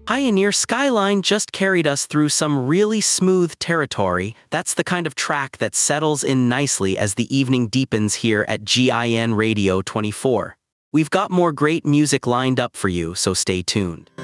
Pioneer Skyline just carried us through some really smooth territory. That's the kind of track that settles in nicely as the evening deepens here at GIN Radio 24. We've got more great music lined up for you, so stay tuned.